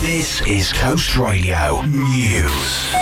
This is Coast Radio News.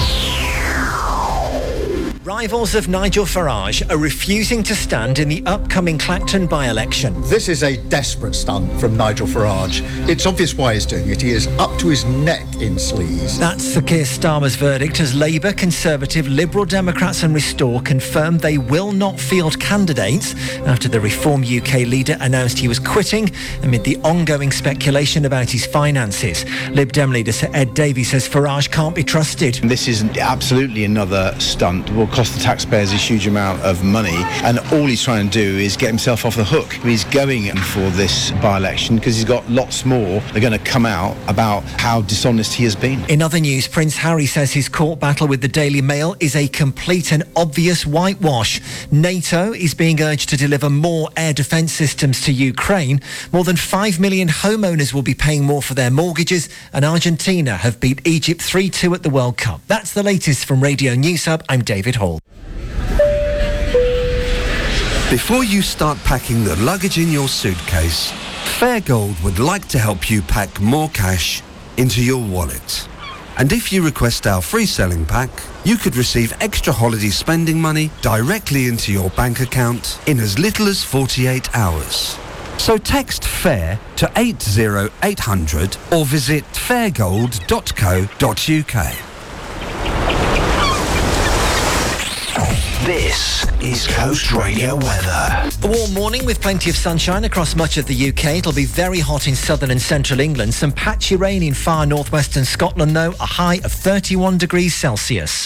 Rivals of Nigel Farage are refusing to stand in the upcoming Clacton by-election. This is a desperate stunt from Nigel Farage. It's obvious why he's doing it. He is up to his neck in sleaze. That's Sir Keir Starmer's verdict as Labour, Conservative, Liberal Democrats and Restore confirmed they will not field candidates after the Reform UK leader announced he was quitting amid the ongoing speculation about his finances. Lib Dem leader Sir Ed Davey says Farage can't be trusted. This is absolutely another stunt. Will cost the taxpayers a huge amount of money, and all he's trying to do is get himself off the hook. He's going for this by-election because he's got lots more that are going to come out about how dishonest he has been. In other news, Prince Harry says his court battle with the Daily Mail is a complete and obvious whitewash. NATO is being urged to deliver more air defence systems to Ukraine. More than 5 million homeowners will be paying more for their mortgages, and Argentina have beat Egypt 3-2 at the World Cup. That's the latest from Radio News Hub. I'm David Hall. Before you start packing the luggage in your suitcase, Fairgold would like to help you pack more cash into your wallet. And if you request our free selling pack, you could receive extra holiday spending money directly into your bank account in as little as 48 hours. So text FAIR to 80800 or visit fairgold.co.uk. This is Coast Radio weather. A warm morning with plenty of sunshine across much of the UK. It'll be very hot in southern and central England. Some patchy rain in far northwestern Scotland, though. A high of 31 degrees Celsius.